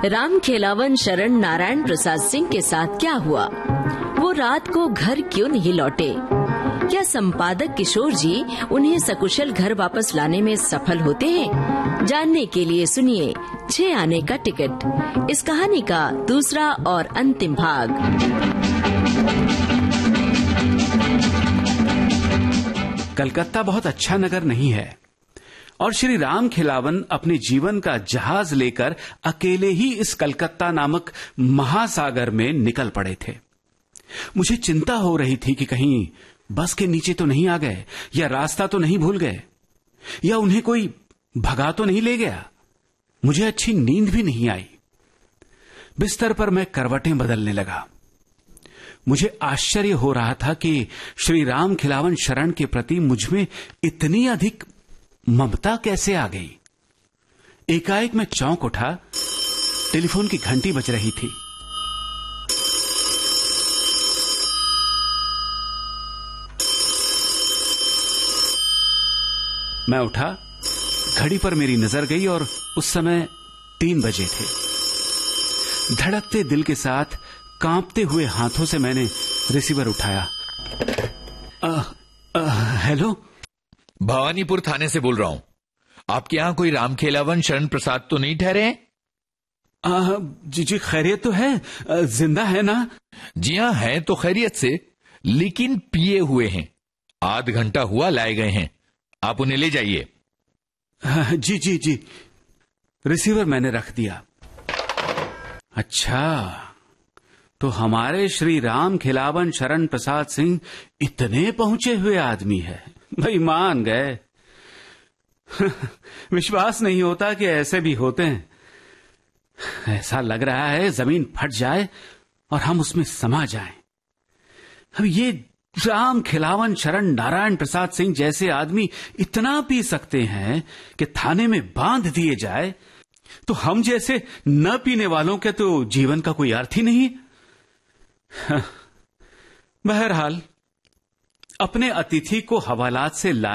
राम खेलावन शरण नारायण प्रसाद सिंह के साथ क्या हुआ? वो रात को घर क्यों नहीं लौटे? क्या संपादक किशोर जी उन्हें सकुशल घर वापस लाने में सफल होते हैं? जानने के लिए सुनिए 6 आने का टिकट, इस कहानी का दूसरा और अंतिम भाग। कलकत्ता बहुत अच्छा नगर नहीं है और श्री राम खिलावन अपने जीवन का जहाज लेकर अकेले ही इस कलकत्ता नामक महासागर में निकल पड़े थे। मुझे चिंता हो रही थी कि कहीं बस के नीचे तो नहीं आ गए, या रास्ता तो नहीं भूल गए, या उन्हें कोई भगा तो नहीं ले गया। मुझे अच्छी नींद भी नहीं आई। बिस्तर पर मैं करवटें बदलने लगा। मुझे आश्चर्य हो रहा था कि श्री राम खिलावन शरण के प्रति मुझमें इतनी अधिक ममता कैसे आ गई। एकाएक मैं चौंक उठा। टेलीफोन की घंटी बज रही थी। मैं उठा, घड़ी पर मेरी नजर गई और उस समय 3 बजे थे। धड़कते दिल के साथ कांपते हुए हाथों से मैंने रिसीवर उठाया। हेलो, भवानीपुर थाने से बोल रहा हूं। आपके यहां कोई राम खेलावन शरण प्रसाद तो नहीं ठहरे हैं? जी खैरियत तो है, जिंदा है ना? जी हां, है तो खैरियत से, लेकिन पिए हुए हैं। आध घंटा हुआ लाए गए हैं। आप उन्हें ले जाइए। जी। रिसीवर मैंने रख दिया। अच्छा, तो हमारे श्री राम खिलावन शरण प्रसाद सिंह इतने पहुंचे हुए आदमी है। भाई मान गए। विश्वास नहीं होता कि ऐसे भी होते हैं। ऐसा लग रहा है जमीन फट जाए और हम उसमें समा जाएं। अब ये राम खिलावन शरण नारायण प्रसाद सिंह जैसे आदमी इतना पी सकते हैं कि थाने में बांध दिए जाए, तो हम जैसे न पीने वालों के तो जीवन का कोई अर्थ ही नहीं। बहरहाल अपने अतिथि को हवालात से